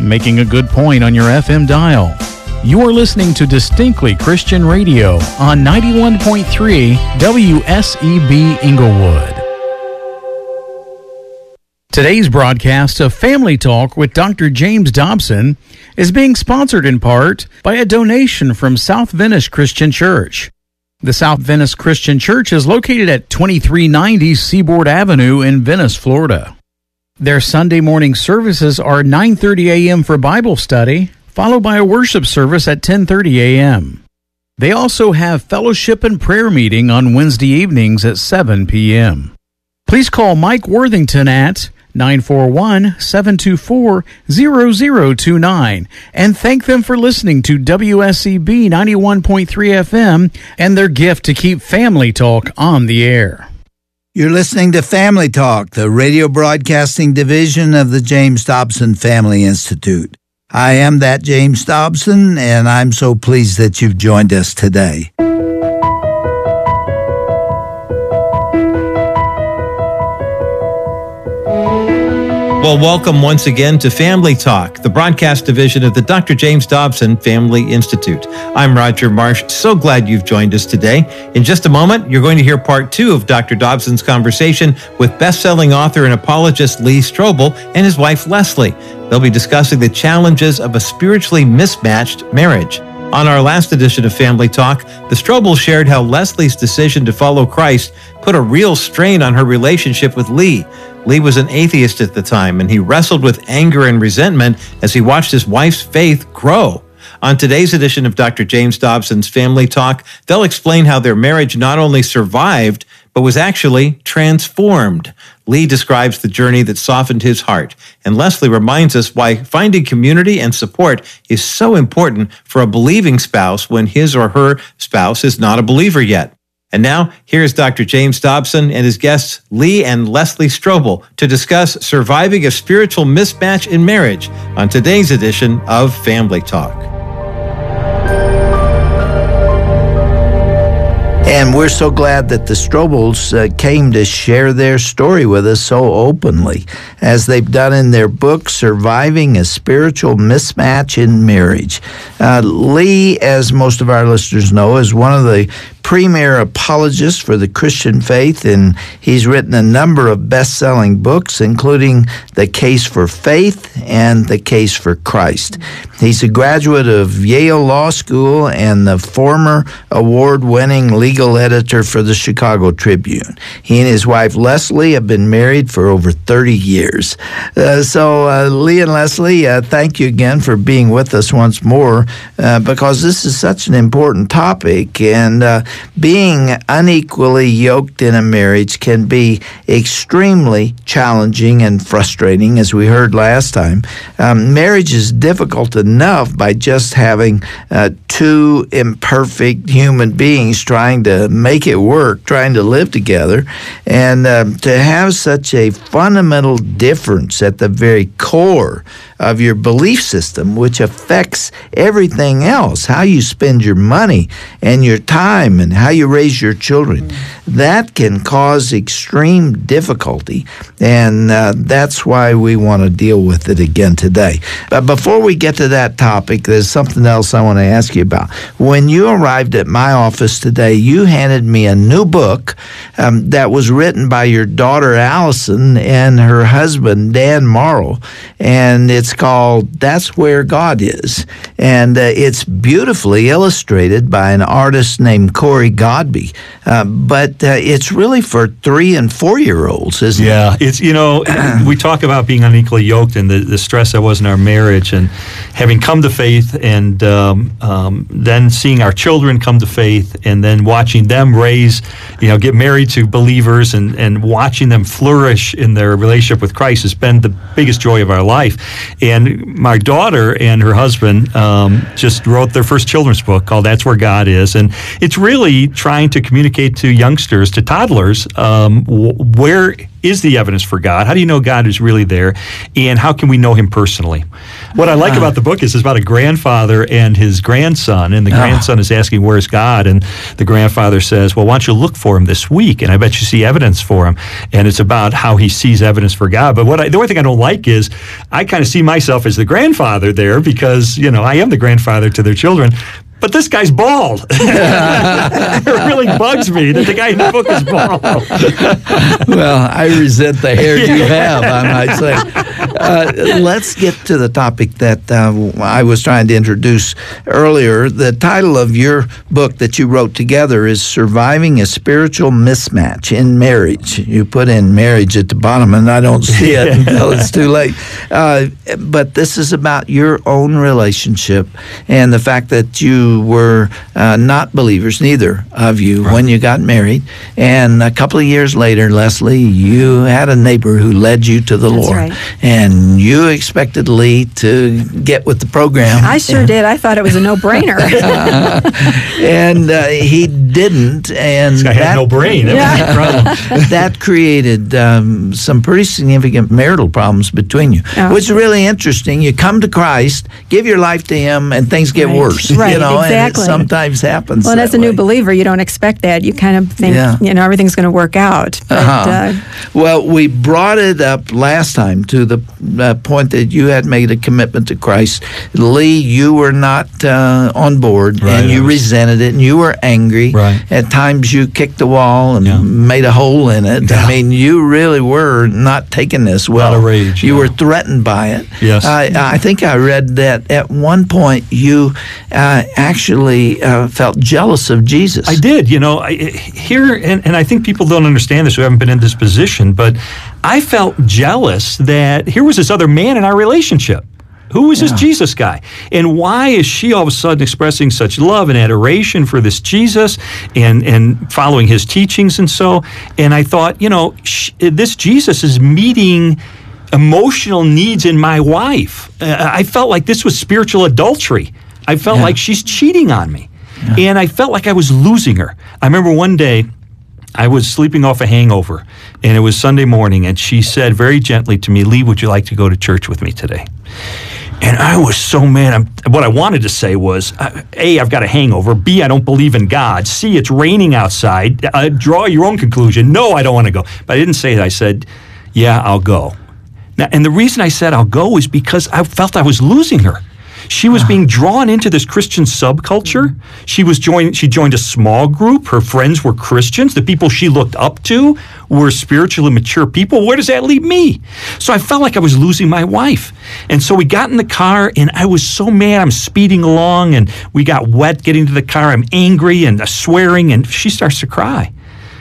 making a good point on your FM dial. You are listening to Distinctly Christian Radio on 91.3 WSEB Inglewood. Today's broadcast of Family Talk with Dr. James Dobson is being sponsored in part by a donation from South Venice Christian Church. The South Venice Christian Church is located at 2390 Seaboard Avenue in Venice, Florida. Their Sunday morning services are 9:30 a.m. for Bible study, followed by a worship service at 10:30 a.m. They also have fellowship and prayer meeting on Wednesday evenings at 7 p.m. Please call Mike Worthington at 941-724-0029 and thank them for listening to WSEB 91.3 FM and their gift to keep Family Talk on the air. You're listening to Family Talk, the radio broadcasting division of the James Dobson Family Institute. I am that James Dobson, and I'm so pleased that you've joined us today. Well, welcome once again to Family Talk, the broadcast division of the Dr. James Dobson Family Institute. I'm Roger Marsh. So glad you've joined us today. In just a moment, you're going to hear part 2 of Dr. Dobson's conversation with best-selling author and apologist Lee Strobel and his wife Leslie. They'll be discussing the challenges of a spiritually mismatched marriage. On our last edition of Family Talk, the Strobels shared how Leslie's decision to follow Christ put a real strain on her relationship with Lee. Lee was an atheist at the time, and he wrestled with anger and resentment as he watched his wife's faith grow. On today's edition of Dr. James Dobson's Family Talk, they'll explain how their marriage not only survived, but was actually transformed. Lee describes the journey that softened his heart, and Leslie reminds us why finding community and support is so important for a believing spouse when his or her spouse is not a believer yet. And now, here's Dr. James Dobson and his guests, Lee and Leslie Strobel, to discuss surviving a spiritual mismatch in marriage on today's edition of Family Talk. And we're so glad that the Strobels came to share their story with us so openly, as they've done in their book, Surviving a Spiritual Mismatch in Marriage. Lee, as most of our listeners know, is one of the premier apologist for the Christian faith, and he's written a number of best-selling books, including The Case for Faith and The Case for Christ. He's a graduate of Yale Law School and the former award-winning legal editor for the Chicago Tribune. He and his wife Leslie have been married for over 30 years. So Lee and Leslie, thank you again for being with us once more, because this is such an important topic, and being unequally yoked in a marriage can be extremely challenging and frustrating, as we heard last time. Marriage is difficult enough by just having two imperfect human beings trying to make it work, trying to live together, and to have such a fundamental difference at the very core of your belief system, which affects everything else, how you spend your money and your time and how you raise your children. That can cause extreme difficulty, and that's why we want to deal with it again today. But before we get to that topic, there's something else I want to ask you about. When you arrived at my office today, you handed me a new book that was written by your daughter Allison and her husband Dan Morrow, and it's called That's Where God Is. And it's beautifully illustrated by an artist named Corey Godby. But it's really for 3- and 4-year-olds, isn't it? Yeah, it's, we talk about being unequally yoked and the stress that was in our marriage, and having come to faith, and then seeing our children come to faith, and then watching them raise, get married to believers, and watching them flourish in their relationship with Christ has been the biggest joy of our life. And my daughter and her husband just wrote their first children's book called That's Where God Is, and it's really really trying to communicate to youngsters, to toddlers, where is the evidence for God? How do you know God is really there? And how can we know him personally? What I like about the book is it's about a grandfather and his grandson, and the grandson is asking, where's God? And the grandfather says, well, why don't you look for him this week? And I bet you see evidence for him. And it's about how he sees evidence for God. But the only thing I don't like is I kind of see myself as the grandfather there because, I am the grandfather to their children. But this guy's bald. It really bugs me that the guy in the book is bald. Well, I resent the hair you have, I might say. Let's get to the topic that I was trying to introduce earlier. The title of your book that you wrote together is Surviving a Spiritual Mismatch in Marriage. You put in marriage at the bottom, and I don't see it until it's too late. But this is about your own relationship and the fact that you were not believers, neither of you, when you got married. And a couple of years later, Leslie, you had a neighbor who led you to the Lord. Right. And you expected Lee to get with the program. I sure did. I thought it was a no-brainer. And he didn't. And this guy had no brain. That was the problem. That created some pretty significant marital problems between you, which is really interesting. You come to Christ, give your life to him, and things get worse. Right, And it exactly. sometimes happens. Well, and as a new way. believer, you don't expect that. You kind of think, everything's going to work out. But, well, we brought it up last time to the point that you had made a commitment to Christ. Lee, you were not on board, and you resented it, and you were angry. Right. At times, you kicked the wall and made a hole in it. Yeah. I mean, you really were not taking this well. A lot of rage. You were threatened by it. Yes. I think I read that at one point you actually felt jealous of Jesus. I did. Here, and I think people don't understand this who haven't been in this position, but I felt jealous that here was this other man in our relationship. Who was this Jesus guy? And why is she all of a sudden expressing such love and adoration for this Jesus and following his teachings and so? And I thought, this Jesus is meeting emotional needs in my wife. I felt like this was spiritual adultery. I felt like she's cheating on me. And I felt like I was losing her. I remember one day I was sleeping off a hangover, and it was Sunday morning, and she said very gently to me, Lee, would you like to go to church with me today? And I was so mad. What I wanted to say was, A, I've got a hangover. B, I don't believe in God. C, it's raining outside. Draw your own conclusion. No, I don't want to go. But I didn't say that. I said, yeah, I'll go. Now, and the reason I said I'll go is because I felt I was losing her. She was being drawn into this Christian subculture. She joined a small group. Her friends were Christians. The people she looked up to were spiritually mature people. Where does that leave me? So I felt like I was losing my wife. And so we got in the car, and I was so mad. I'm speeding along, and we got wet getting to the car. I'm angry and swearing, and she starts to cry.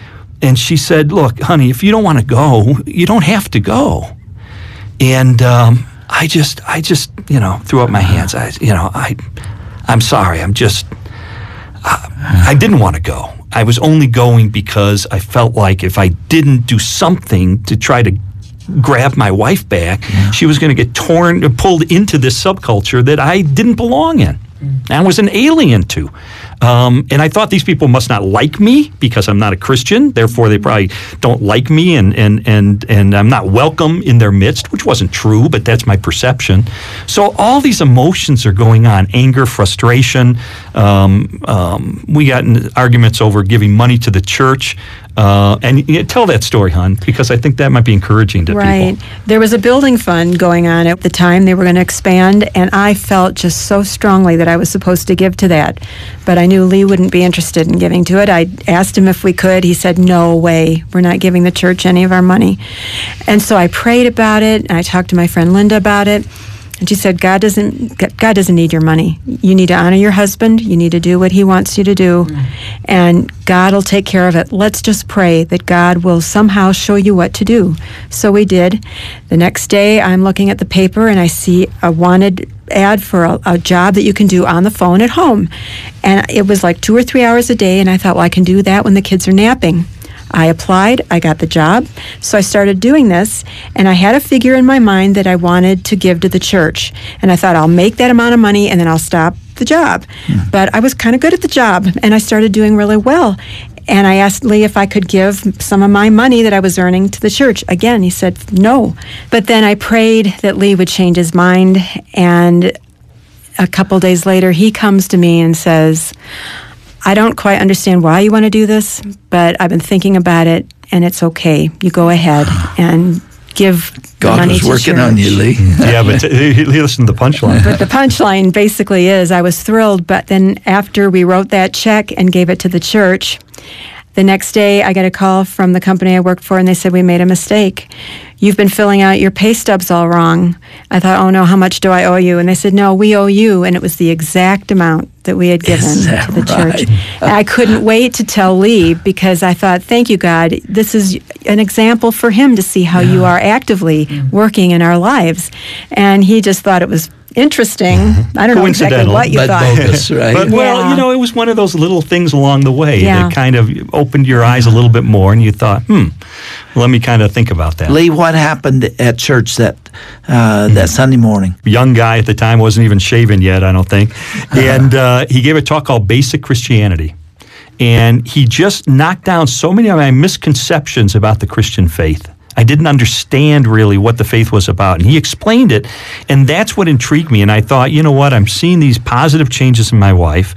And she said, look, honey, if you don't want to go, you don't have to go. And I just, threw up my hands. I'm sorry. I didn't want to go. I was only going because I felt like if I didn't do something to try to grab my wife back, she was going to get pulled into this subculture that I didn't belong in. I was an alien to. And I thought these people must not like me because I'm not a Christian. Therefore, they probably don't like me, and I'm not welcome in their midst, which wasn't true, but that's my perception. So all these emotions are going on: anger, frustration. We got in arguments over giving money to the church. And tell that story, hon, because I think that might be encouraging to people. There was a building fund going on at the time. They were going to expand, and I felt just so strongly that I was supposed to give to that. But I knew Lee wouldn't be interested in giving to it. I asked him if we could. He said, no way. We're not giving the church any of our money. And so I prayed about it, and I talked to my friend Linda about it. And she said, God doesn't need your money. You need to honor your husband. You need to do what he wants you to do. And God will take care of it. Let's just pray that God will somehow show you what to do. So we did. The next day, I'm looking at the paper, and I see a wanted ad for a job that you can do on the phone at home. And it was like 2 or 3 hours a day, and I thought, well, I can do that when the kids are napping. I applied, I got the job, so I started doing this, and I had a figure in my mind that I wanted to give to the church. And I thought, I'll make that amount of money, and then I'll stop the job. But I was kind of good at the job, and I started doing really well. And I asked Lee if I could give some of my money that I was earning to the church. Again, he said no. But then I prayed that Lee would change his mind, and a couple days later, he comes to me and says, I don't quite understand why you want to do this, but I've been thinking about it, and it's okay. You go ahead and give God money was to working church. on you, Lee. Yeah, but he listened to the punchline. But the punchline basically is I was thrilled, but then after we wrote that check and gave it to the church, the next day I got a call from the company I worked for, and they said, we made a mistake. You've been filling out your pay stubs all wrong. I thought, oh no, how much do I owe you? And they said, no, we owe you. And it was the exact amount that we had given to the church. And I couldn't wait to tell Lee, because I thought, thank you, God. This is an example for him to see how you are actively working in our lives. And he just thought it was interesting. I don't know exactly Coincidental, what you but thought. bogus, right? But, well, Yeah. you know, it was one of those little things along the way Yeah. that kind of opened your eyes a little bit more, and you thought, let me kind of think about that. Lee, what happened at church that Sunday morning? Young guy at the time, wasn't even shaven yet, I don't think. And he gave a talk called Basic Christianity. And he just knocked down so many of my misconceptions about the Christian faith. I didn't understand really what the faith was about. And he explained it, and that's what intrigued me. And I thought, you know what, I'm seeing these positive changes in my wife,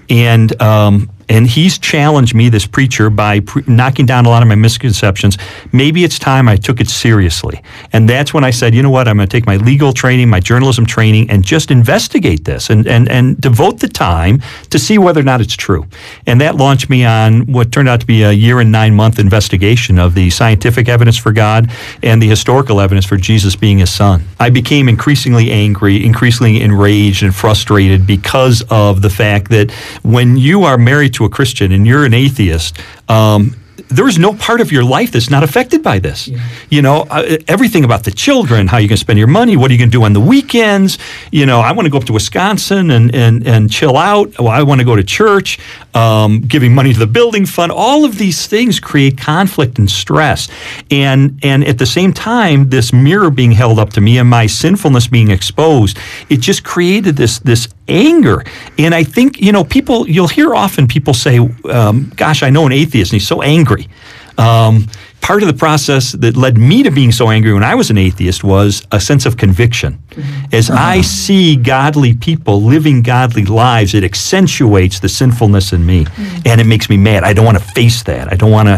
and he's challenged me, this preacher, by knocking down a lot of my misconceptions. Maybe it's time I took it seriously. And that's when I said, you know what, I'm going to take my legal training, my journalism training, and just investigate this and devote the time to see whether or not it's true. And that launched me on what turned out to be a 1 and 9 month investigation of the scientific evidence for God and the historical evidence for Jesus being his son. I became increasingly angry, increasingly enraged and frustrated because of the fact that when you are married to a Christian and you're an atheist, there is no part of your life that's not affected by this. Yeah. You know, everything about the children, how you can spend your money, what are you going to do on the weekends. You know, I want to go up to Wisconsin and chill out. Well, I want to go to church, giving money to the building fund. All of these things create conflict and stress. And at the same time, this mirror being held up to me and my sinfulness being exposed, it just created this anger. And I think, you know, you'll hear often people say, gosh, I know an atheist and he's so angry. Part of the process that led me to being so angry when I was an atheist was a sense of conviction. As I see godly people living godly lives, it accentuates the sinfulness in me, and it makes me mad. I don't want to face that. I don't want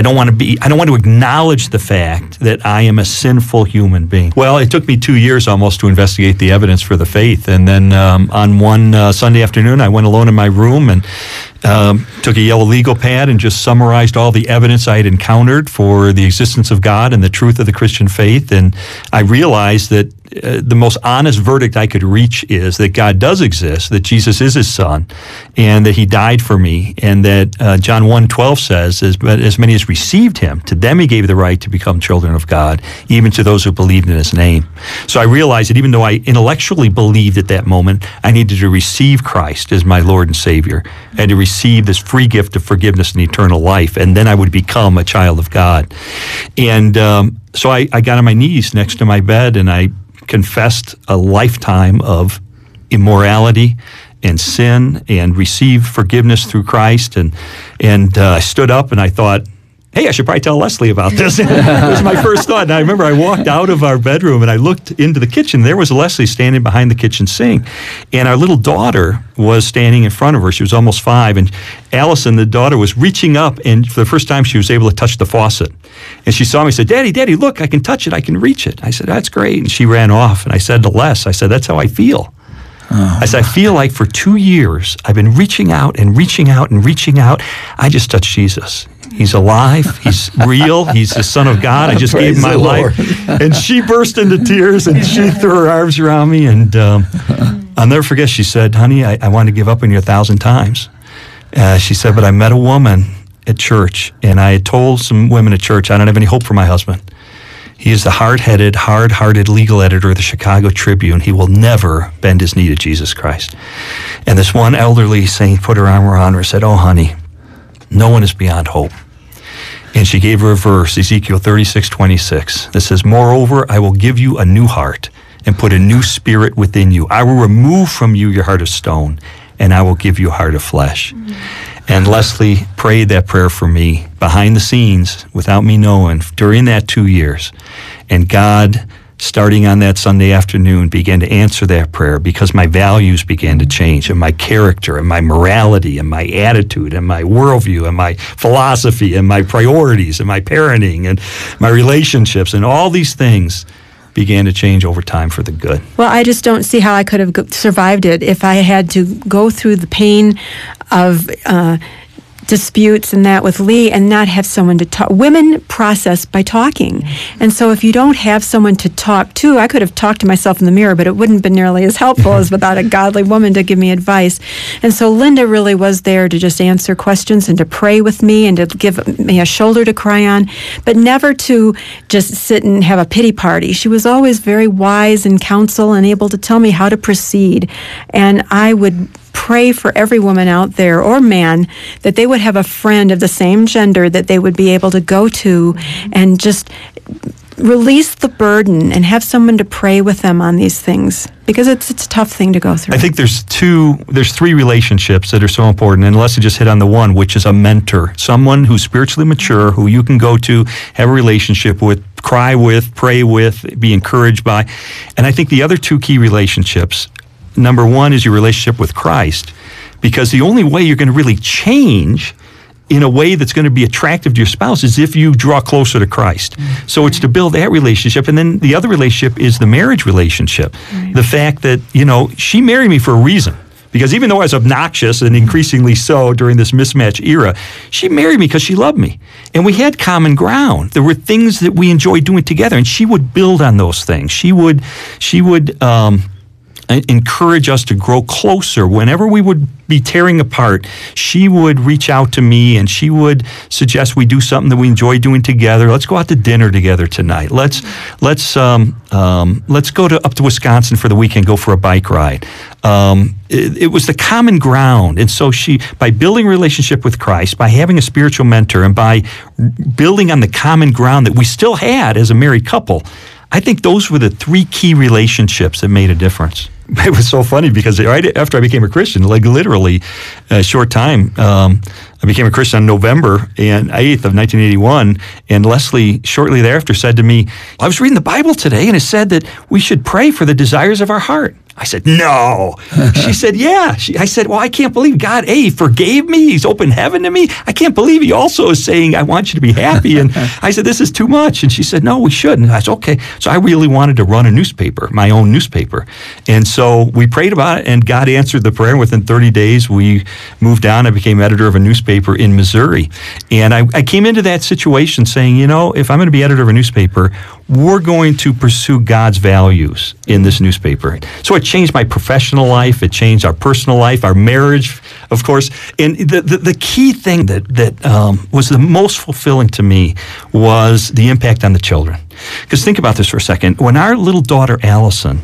to acknowledge the fact that I am a sinful human being. Well, it took me 2 years almost to investigate the evidence for the faith, and then on one Sunday afternoon, I went alone in my room and took a yellow legal pad and just summarized all the evidence I had encountered for the existence of God and the truth of the Christian faith. And I realized that the most honest verdict I could reach is that God does exist, that Jesus is his son, and that he died for me, and that John 1:12 says, as many as received him, to them he gave the right to become children of God, even to those who believed in his name. So I realized that even though I intellectually believed at that moment, I needed to receive Christ as my Lord and Savior, and to receive this free gift of forgiveness and eternal life, and then I would become a child of God. And so I got on my knees next to my bed, and I confessed a lifetime of immorality and sin and received forgiveness through Christ. And I stood up and I thought, hey, I should probably tell Leslie about this. It was my first thought. And I remember I walked out of our bedroom and I looked into the kitchen. There was Leslie standing behind the kitchen sink. And our little daughter was standing in front of her. She was almost 5. And Allison, the daughter, was reaching up. And for the first time, she was able to touch the faucet. And she saw me and said, Daddy, look, I can touch it. I can reach it. I said, that's great. And she ran off. And I said to Les, that's how I feel. I said, I feel like for 2 years, I've been reaching out and reaching out and reaching out. I just touched Jesus. He's alive. He's real. He's the Son of God. I just gave him my life. And she burst into tears, and she threw her arms around me. And I'll never forget, she said, honey, I wanted to give up on you 1,000 times. She said, but I met a woman at church, and I had told some women at church, I don't have any hope for my husband. He is the hard-hearted legal editor of the Chicago Tribune. He will never bend his knee to Jesus Christ. And this one elderly saint put her arm around her and said, oh, honey, no one is beyond hope. And she gave her a verse, Ezekiel 36:26, that says, moreover, I will give you a new heart, and put a new spirit within you. I will remove from you your heart of stone, and I will give you a heart of flesh. And Leslie prayed that prayer for me behind the scenes without me knowing during that 2 years. And God, starting on that Sunday afternoon, began to answer that prayer because my values began to change, and my character and my morality and my attitude and my worldview and my philosophy and my priorities and my parenting and my relationships and all these things began to change over time for the good. Well, I just don't see how I could have survived it if I had to go through the pain of disputes and that with Lee and not have someone to talk. Women process by talking. And so if you don't have someone to talk to, I could have talked to myself in the mirror, but it wouldn't have been nearly as helpful as without a godly woman to give me advice. And so Linda really was there to just answer questions and to pray with me and to give me a shoulder to cry on, but never to just sit and have a pity party. She was always very wise in counsel and able to tell me how to proceed. And I would pray for every woman out there or man that they would have a friend of the same gender that they would be able to go to and just release the burden and have someone to pray with them on these things, because it's a tough thing to go through. I think there's three relationships that are so important, and Leslie just hit on the one, which is a mentor, someone who's spiritually mature, who you can go to, have a relationship with, cry with, pray with, be encouraged by. And I think the other two key relationships, number one is your relationship with Christ, because the only way you're going to really change in a way that's going to be attractive to your spouse is if you draw closer to Christ. Mm-hmm. So it's to build that relationship. And then the other relationship is the marriage relationship. Right. The fact that, she married me for a reason. Because even though I was obnoxious and increasingly so during this mismatch era, she married me because she loved me. And we had common ground. There were things that we enjoyed doing together, and she would build on those things. She would encourage us to grow closer. Whenever we would be tearing apart, she would reach out to me and she would suggest we do something that we enjoy doing together. Let's go out to dinner together tonight. Let's go up to Wisconsin for the weekend, go for a bike ride. It was the common ground. And so by building a relationship with Christ, by having a spiritual mentor, and by building on the common ground that we still had as a married couple, I think those were the three key relationships that made a difference. It was so funny because right after I became a Christian, like literally a short time, I became a Christian on November 8th of 1981, and Leslie shortly thereafter said to me, I was reading the Bible today and it said that we should pray for the desires of our heart. I said, no. She said, yeah. I said, well, I can't believe God, he forgave me. He's opened heaven to me. I can't believe he also is saying, I want you to be happy. And I said, this is too much. And she said, no, we shouldn't. I said, okay. So I really wanted to run a newspaper, my own newspaper. And so we prayed about it, and God answered the prayer. Within 30 days, we moved on. I became editor of a newspaper in Missouri. And I came into that situation saying, if I'm going to be editor of a newspaper, we're going to pursue God's values in this newspaper. So it changed my professional life. It changed our personal life, our marriage, of course. And the key thing that was the most fulfilling to me was the impact on the children. Because think about this for a second. When our little daughter, Allison,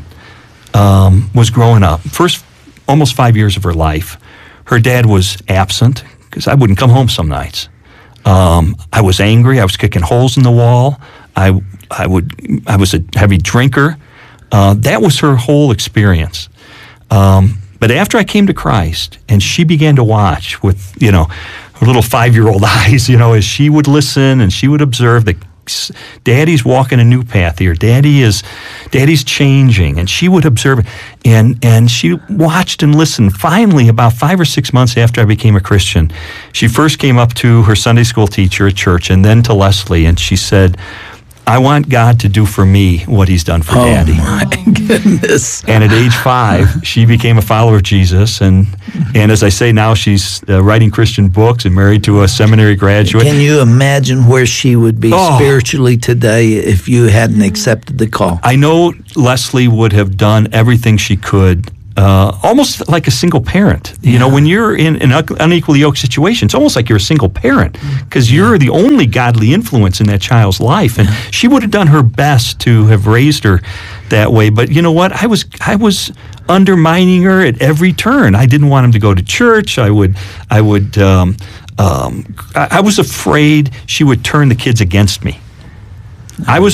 was growing up, first almost 5 years of her life, her dad was absent because I wouldn't come home some nights. I was angry. I was kicking holes in the wall. I was a heavy drinker. That was her whole experience. But after I came to Christ and she began to watch with, her little 5-year-old eyes, as she would listen and she would observe that Daddy's walking a new path here. Daddy's changing, and she would observe it. And she watched and listened. Finally, about 5 or 6 months after I became a Christian, she first came up to her Sunday school teacher at church and then to Leslie, and she said, I want God to do for me what he's done for Daddy. Oh, my goodness. And at age 5, she became a follower of Jesus. And as I say now, she's writing Christian books and married to a seminary graduate. Can you imagine where she would be spiritually today if you hadn't accepted the call? I know Leslie would have done everything she could. Almost like a single parent. When you're in an unequally yoked situation, it's almost like you're a single parent because you're the only godly influence in that child's life. And she would have done her best to have raised her that way. But you know what? I was undermining her at every turn. I didn't want him to go to church. I was afraid she would turn the kids against me. I was